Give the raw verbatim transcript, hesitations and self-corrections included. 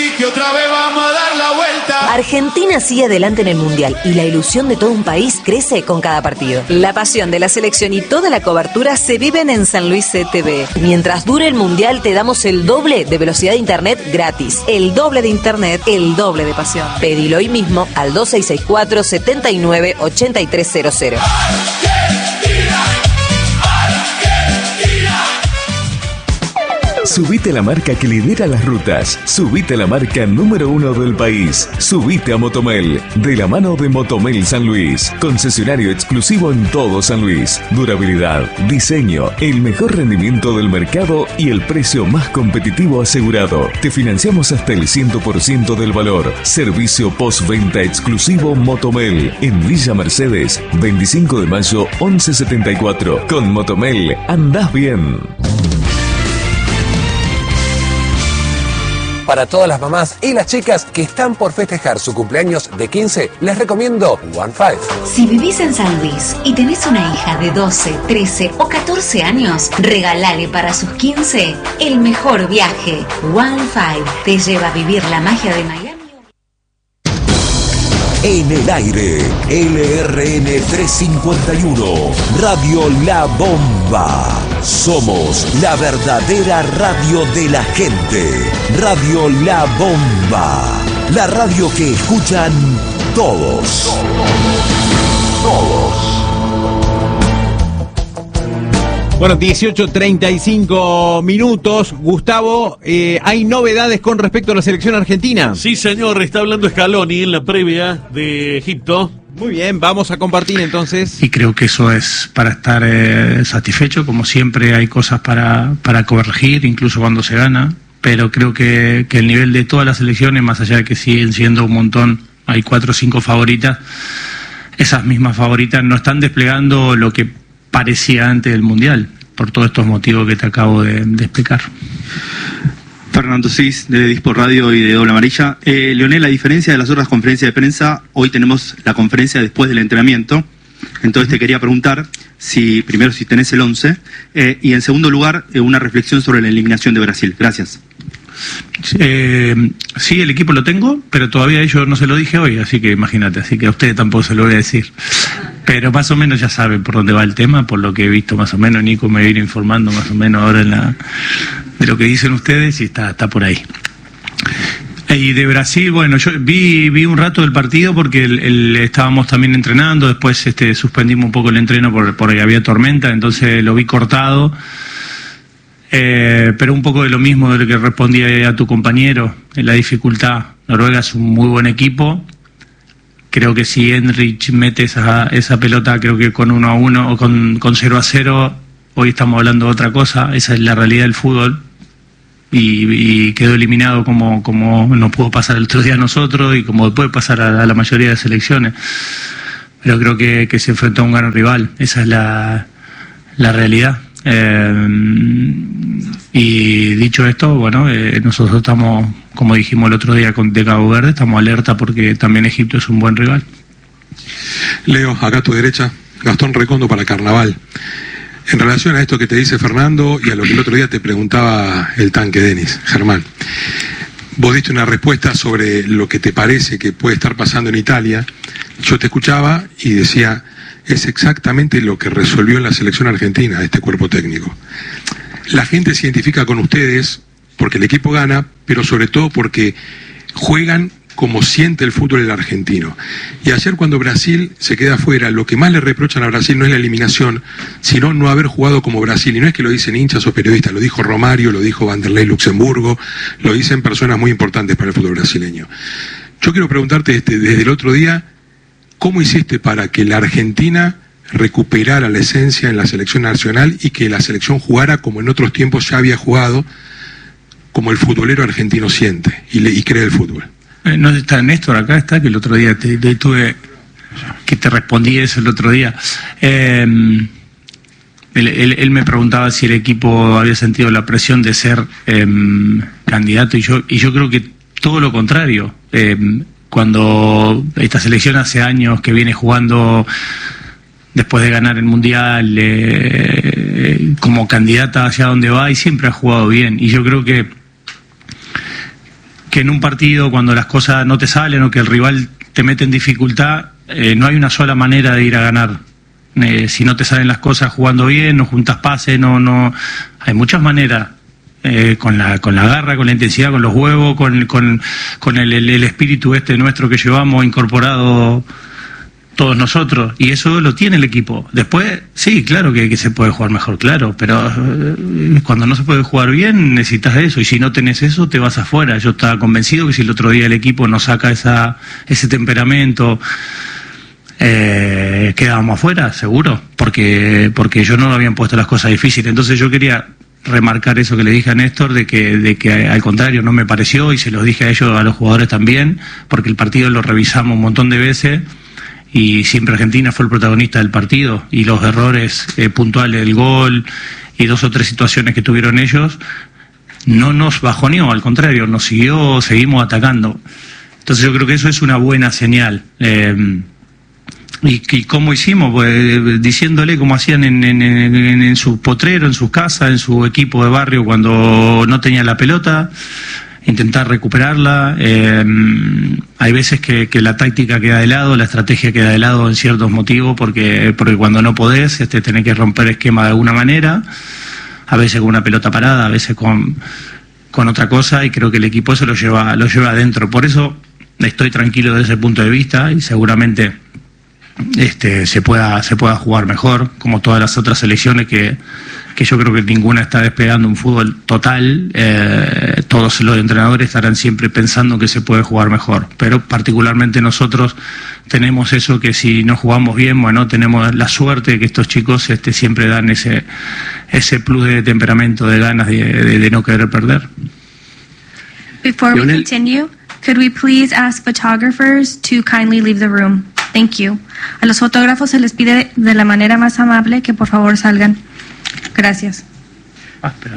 que otra vez vamos a dar la vuelta. Argentina sigue adelante en el Mundial y la ilusión de todo un país crece con cada partido. La pasión de la selección y toda la cobertura se viven en San Luis C T V. Mientras dure el Mundial te damos el doble de velocidad de internet gratis. El doble de internet, el doble de pasión. Pedilo hoy mismo al dos seis seis cuatro, siete nueve, ocho tres cero cero. Subite a la marca que lidera las rutas. Subite a la marca número uno del país. Subite a Motomel, de la mano de Motomel San Luis. Concesionario exclusivo en todo San Luis. Durabilidad, diseño, el mejor rendimiento del mercado y el precio más competitivo asegurado. Te financiamos hasta el cien por ciento del valor. Servicio postventa exclusivo Motomel. En Villa Mercedes, veinticinco de mayo, once setenta y cuatro. Con Motomel, andás bien. Para todas las mamás y las chicas que están por festejar su cumpleaños de quince, les recomiendo One Five. Si vivís en San Luis y tenés una hija de doce, trece o catorce años, regalale para sus quince el mejor viaje. One Five te lleva a vivir la magia de Miami. En el aire, L R N trescientos cincuenta y uno, Radio La Bomba. Somos la verdadera radio de la gente. Radio La Bomba. La radio que escuchan todos. Todos. Bueno, dieciocho treinta y cinco minutos. Gustavo, eh, ¿hay novedades con respecto a la selección argentina? Sí, señor, está hablando Scaloni en la previa de Egipto. Muy bien, vamos a compartir entonces. Y creo que eso es para estar eh, satisfecho. Como siempre hay cosas para, para corregir, incluso cuando se gana. Pero creo que, que el nivel de todas las selecciones, más allá de que siguen siendo un montón, hay cuatro o cinco favoritas, esas mismas favoritas no están desplegando lo que parecía antes del Mundial, por todos estos motivos que te acabo de, de explicar. Fernando Cis, de Dispo Radio y de Doble Amarilla. Eh, Leonel, a diferencia de las otras conferencias de prensa, hoy tenemos la conferencia después del entrenamiento. Entonces te quería preguntar, si primero si tenés el once, eh, y en segundo lugar, eh, una reflexión sobre la eliminación de Brasil. Gracias. Eh, sí, el equipo lo tengo, pero todavía yo no se lo dije hoy, así que imagínate, así que a ustedes tampoco se lo voy a decir. Pero más o menos ya saben por dónde va el tema, por lo que he visto más o menos. Nico me viene informando más o menos ahora en la, de lo que dicen ustedes y está, está por ahí. Y de Brasil, bueno, yo vi vi un rato del partido porque el, el, estábamos también entrenando, después este suspendimos un poco el entreno por, porque había tormenta, entonces lo vi cortado. Eh, pero un poco de lo mismo de lo que respondía a tu compañero, en la dificultad. Noruega es un muy buen equipo. Creo que si Henrich mete esa, esa pelota, creo que con uno a uno o con, con cero a cero, hoy estamos hablando de otra cosa. Esa es la realidad del fútbol. Y, y quedó eliminado como, como nos pudo pasar el otro día a nosotros y como puede pasar a, a la mayoría de selecciones. Pero creo que, que se enfrentó a un gran rival. Esa es la, la realidad. Eh, y dicho esto, bueno, eh, nosotros estamos, como dijimos el otro día con de Cabo Verde, estamos alerta porque también Egipto es un buen rival. Leo, acá a tu derecha, Gastón Recondo para Carnaval. En relación a esto que te dice Fernando y a lo que el otro día te preguntaba el tanque Denis, Germán, vos diste una respuesta sobre lo que te parece que puede estar pasando en Italia. Yo te escuchaba y decía, es exactamente lo que resolvió en la selección argentina este cuerpo técnico. La gente se identifica con ustedes porque el equipo gana, pero sobre todo porque juegan como siente el fútbol el argentino. Y ayer cuando Brasil se queda afuera, lo que más le reprochan a Brasil no es la eliminación, sino no haber jugado como Brasil. Y no es que lo dicen hinchas o periodistas, lo dijo Romario, lo dijo Vanderlei Luxemburgo, lo dicen personas muy importantes para el fútbol brasileño. Yo quiero preguntarte este, desde el otro día, ¿cómo hiciste para que la Argentina recuperara la esencia en la selección nacional y que la selección jugara como en otros tiempos ya había jugado, como el futbolero argentino siente y, le, y cree el fútbol? Eh, no está Néstor acá, está, que el otro día te, te tuve, que te respondí eso el otro día. Eh, él, él, él me preguntaba si el equipo había sentido la presión de ser eh, candidato y yo, y yo creo que todo lo contrario. Eh, cuando esta selección hace años que viene jugando después de ganar el Mundial eh, como candidata hacia donde va y siempre ha jugado bien y yo creo que que en un partido cuando las cosas no te salen o que el rival te mete en dificultad, eh, no hay una sola manera de ir a ganar. Eh, si no te salen las cosas jugando bien, no juntas pases, no, no, hay muchas maneras. Eh, con la con la garra, con la intensidad, con los huevos, con, con, con el, el, el espíritu este nuestro que llevamos incorporado todos nosotros, y eso lo tiene el equipo. Después, sí, claro que, que se puede jugar mejor, claro, pero eh, cuando no se puede jugar bien necesitas eso, y si no tenés eso te vas afuera. Yo estaba convencido que si el otro día el equipo no saca esa ese temperamento, eh, quedábamos afuera, seguro, porque porque ellos no habían puesto las cosas difíciles. Entonces yo quería remarcar eso que le dije a Néstor, de que de que al contrario no me pareció, y se los dije a ellos, a los jugadores también, porque el partido lo revisamos un montón de veces y siempre Argentina fue el protagonista del partido, y los errores eh, puntuales del gol y dos o tres situaciones que tuvieron ellos no nos bajoneó, al contrario, nos siguió, seguimos atacando. Entonces yo creo que eso es una buena señal. Eh, ¿Y, y cómo hicimos? Pues diciéndole como hacían en, en, en, en su potrero, en sus casas, en su equipo de barrio cuando no tenía la pelota, intentar recuperarla. Eh, hay veces que, que la táctica queda de lado, la estrategia queda de lado en ciertos motivos, porque, porque cuando no podés, este, tenés que romper esquema de alguna manera, a veces con una pelota parada, a veces con, con otra cosa, y creo que el equipo eso lo lleva, lo lleva adentro. Por eso estoy tranquilo desde ese punto de vista, y seguramente este se pueda se pueda jugar mejor, como todas las otras selecciones que, que yo creo que ninguna está despegando un fútbol total. Eh, todos los entrenadores estarán siempre pensando que se puede jugar mejor, pero particularmente nosotros tenemos eso, que si no jugamos bien, bueno, tenemos la suerte de que estos chicos este siempre dan ese ese plus de temperamento, de ganas de, de, de no querer perder. Before we continue, could we please ask photographers to kindly leave the room? Thank you. A los fotógrafos se les pide de la manera más amable que por favor salgan. Gracias. Ah,